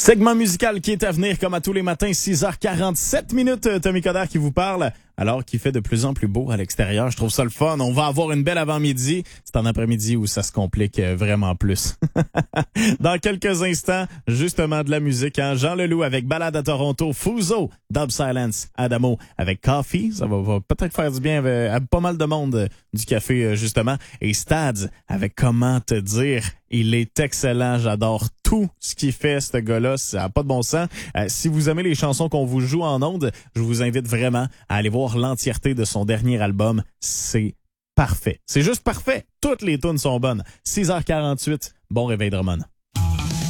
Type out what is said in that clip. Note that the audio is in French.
Segment musical qui est à venir comme à tous les matins, 6h47 minutes. Tommy Coderre qui vous parle alors qu'il fait de plus en plus beau à l'extérieur. Je trouve ça le fun. On va avoir une belle avant-midi. C'est en après-midi où ça se complique vraiment plus. Dans quelques instants, justement de la musique. Hein? Jean Leloup avec Balade à Toronto, Fuso, Dub Silence, Adamo avec Coffee. Ça va peut-être faire du bien à pas mal de monde du café, justement. Et Stads avec Comment te dire. Il est excellent. J'adore tout ce qu'il fait, ce gars-là. Ça n'a pas de bon sens. Si vous aimez les chansons qu'on vous joue en ondes, je vous invite vraiment à aller voir l'entièreté de son dernier album. C'est parfait. C'est juste parfait. Toutes les tunes sont bonnes. 6h48. Bon réveil, Drummond.